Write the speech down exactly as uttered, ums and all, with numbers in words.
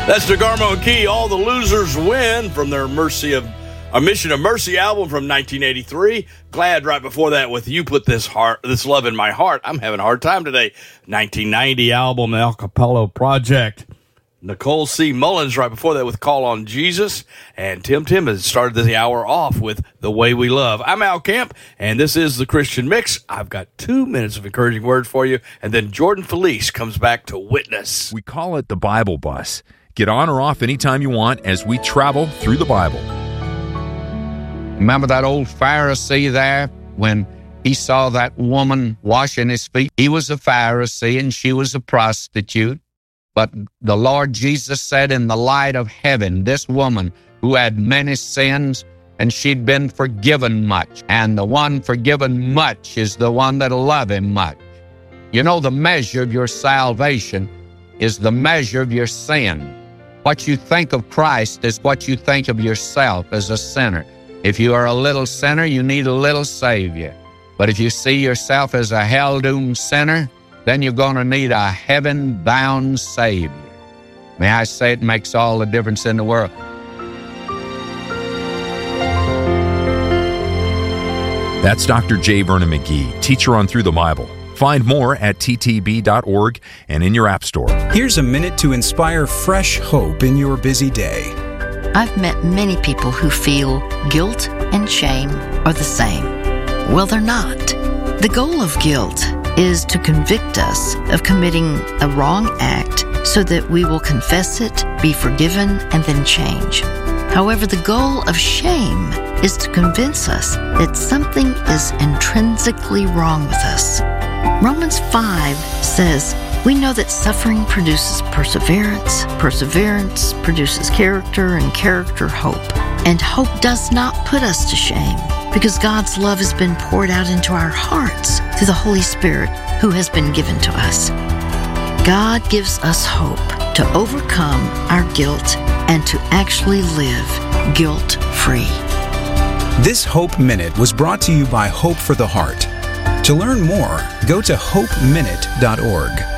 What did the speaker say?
That's DeGarmo and Key. All the Losers Win from their Mercy of a Mission of Mercy album from nineteen eighty-three. Glad right before that with You Put This Heart, This Love in My Heart. I'm having a hard time today. nineteen ninety album, El Capello Project. Nicole C. Mullins right before that with Call on Jesus. And Tim Timmons started the hour off with The Way We Love. I'm Al Camp, and this is the Christian Mix. I've got two minutes of encouraging words for you, and then Jordan Felice comes back to witness. We call it the Bible Bus. Get on or off anytime you want as we travel through the Bible. Remember that old Pharisee there when he saw that woman washing his feet? He was a Pharisee and she was a prostitute. But the Lord Jesus said, in the light of heaven, this woman who had many sins, and she'd been forgiven much. And the one forgiven much is the one that'll love him much. You know, the measure of your salvation is the measure of your sin. What you think of Christ is what you think of yourself as a sinner. If you are a little sinner, you need a little Savior. But if you see yourself as a hell-doomed sinner, then you're going to need a heaven-bound Savior. May I say it makes all the difference in the world. That's Doctor J. Vernon McGee, teacher on Through the Bible. Find more at t t b dot org and in your app store. Here's a minute to inspire fresh hope in your busy day. I've met many people who feel guilt and shame are the same. Well, they're not. The goal of guilt is to convict us of committing a wrong act so that we will confess it, be forgiven, and then change. However, the goal of shame is to convince us that something is intrinsically wrong with us. Romans five says, we know that suffering produces perseverance, perseverance produces character, and character hope. And hope does not put us to shame, because God's love has been poured out into our hearts through the Holy Spirit who has been given to us. God gives us hope to overcome our guilt and to actually live guilt-free. This Hope Minute was brought to you by Hope for the Heart. To learn more, go to hope minute dot org.